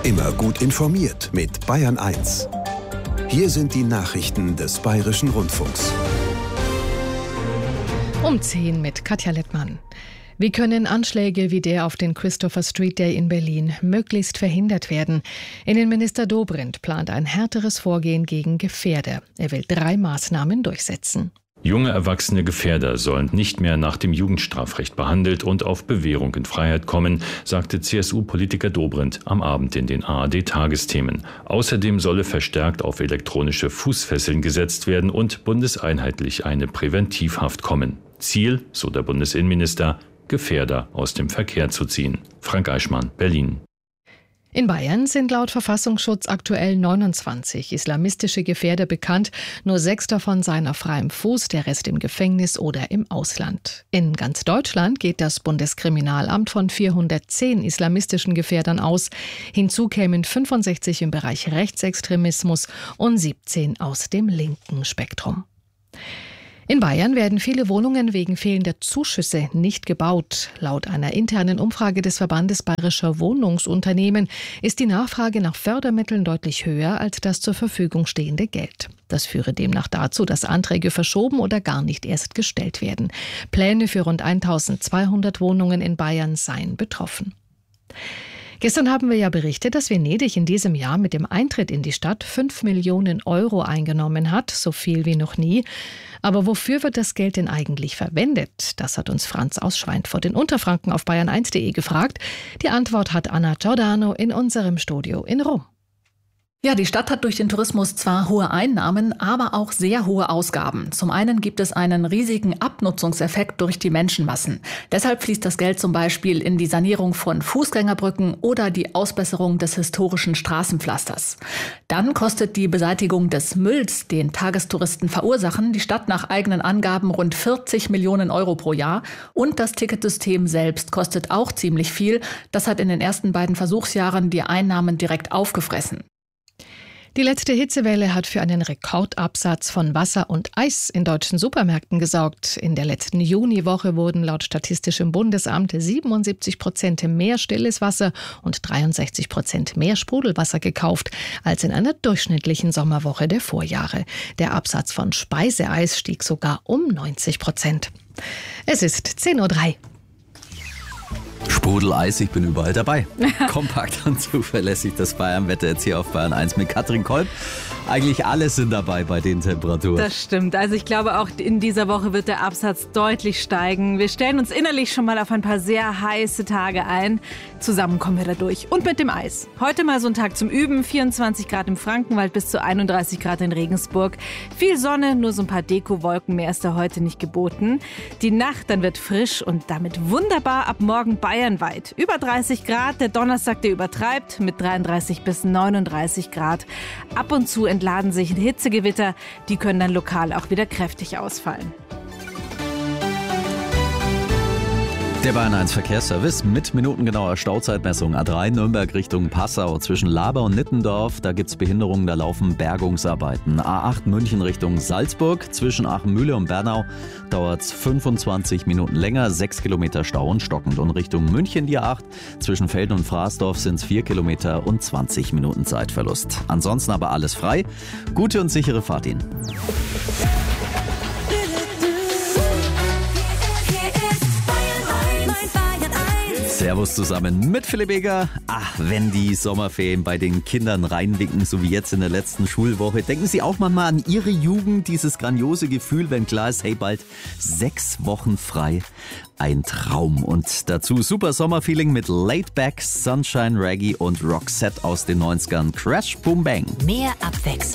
Immer gut informiert mit Bayern 1. Hier sind die Nachrichten des Bayerischen Rundfunks. Um 10 mit Katja Lettmann. Wie können Anschläge wie der auf den Christopher Street Day in Berlin möglichst verhindert werden? Innenminister Dobrindt plant ein härteres Vorgehen gegen Gefährder. Er will 3 Maßnahmen durchsetzen. Junge erwachsene Gefährder sollen nicht mehr nach dem Jugendstrafrecht behandelt und auf Bewährung in Freiheit kommen, sagte CSU-Politiker Dobrindt am Abend in den ARD-Tagesthemen. Außerdem solle verstärkt auf elektronische Fußfesseln gesetzt werden und bundeseinheitlich eine Präventivhaft kommen. Ziel, so der Bundesinnenminister, Gefährder aus dem Verkehr zu ziehen. Frank Eichmann, Berlin. In Bayern sind laut Verfassungsschutz aktuell 29 islamistische Gefährder bekannt. Nur 6 davon seien auf freiem Fuß, der Rest im Gefängnis oder im Ausland. In ganz Deutschland geht das Bundeskriminalamt von 410 islamistischen Gefährdern aus. Hinzu kämen 65 im Bereich Rechtsextremismus und 17 aus dem linken Spektrum. In Bayern werden viele Wohnungen wegen fehlender Zuschüsse nicht gebaut. Laut einer internen Umfrage des Verbandes Bayerischer Wohnungsunternehmen ist die Nachfrage nach Fördermitteln deutlich höher als das zur Verfügung stehende Geld. Das führe demnach dazu, dass Anträge verschoben oder gar nicht erst gestellt werden. Pläne für rund 1200 Wohnungen in Bayern seien betroffen. Gestern haben wir ja berichtet, dass Venedig in diesem Jahr mit dem Eintritt in die Stadt 5 Millionen Euro eingenommen hat, so viel wie noch nie. Aber wofür wird das Geld denn eigentlich verwendet? Das hat uns Franz aus Schweinfurt in Unterfranken auf bayern1.de gefragt. Die Antwort hat Anna Giordano in unserem Studio in Rom. Ja, die Stadt hat durch den Tourismus zwar hohe Einnahmen, aber auch sehr hohe Ausgaben. Zum einen gibt es einen riesigen Abnutzungseffekt durch die Menschenmassen. Deshalb fließt das Geld zum Beispiel in die Sanierung von Fußgängerbrücken oder die Ausbesserung des historischen Straßenpflasters. Dann kostet die Beseitigung des Mülls, den Tagestouristen verursachen, die Stadt nach eigenen Angaben rund 40 Millionen Euro pro Jahr. Und das Ticketsystem selbst kostet auch ziemlich viel. Das hat in den ersten beiden Versuchsjahren die Einnahmen direkt aufgefressen. Die letzte Hitzewelle hat für einen Rekordabsatz von Wasser und Eis in deutschen Supermärkten gesorgt. In der letzten Juniwoche wurden laut Statistischem Bundesamt 77% mehr stilles Wasser und 63% mehr Sprudelwasser gekauft als in einer durchschnittlichen Sommerwoche der Vorjahre. Der Absatz von Speiseeis stieg sogar um 90%. Es ist 10:03 Uhr. Sprudeleis, ich bin überall dabei. Kompakt und zuverlässig das Bayern-Wetter jetzt hier auf Bayern 1 mit Katrin Kolb. Eigentlich alle sind dabei bei den Temperaturen. Das stimmt. Also ich glaube, auch in dieser Woche wird der Absatz deutlich steigen. Wir stellen uns innerlich schon mal auf ein paar sehr heiße Tage ein. Zusammen kommen wir da durch. Und mit dem Eis. Heute mal so ein Tag zum Üben. 24 Grad im Frankenwald bis zu 31 Grad in Regensburg. Viel Sonne, nur so ein paar Dekowolken. Mehr ist da heute nicht geboten. Die Nacht dann wird frisch und damit wunderbar ab morgen bayernweit. Über 30 Grad. Der Donnerstag, der übertreibt mit 33 bis 39 Grad. Ab und zu entladen sich Hitzegewitter. Die können dann lokal auch wieder kräftig ausfallen. Der Bayern 1 Verkehrsservice mit minutengenauer Stauzeitmessung. A3 Nürnberg Richtung Passau zwischen Laber und Nittendorf. Da gibt es Behinderungen, da laufen Bergungsarbeiten. A8 München Richtung Salzburg zwischen Achenmühle und Bernau dauert es 25 Minuten länger. 6 Kilometer Stau und stockend. Und Richtung München die A8 zwischen Velden und Fraßdorf sind es 4 Kilometer und 20 Minuten Zeitverlust. Ansonsten aber alles frei. Gute und sichere Fahrt Ihnen. Servus zusammen mit Philipp Eger. Ach, wenn die Sommerferien bei den Kindern reinwinken, so wie jetzt in der letzten Schulwoche, denken Sie auch manchmal an Ihre Jugend, dieses grandiose Gefühl, wenn klar ist, hey, bald 6 Wochen frei. Ein Traum. Und dazu super Sommerfeeling mit Laid Back, Sunshine Reggae und Roxette aus den 90ern. Crash Boom Bang. Mehr Abwechslung.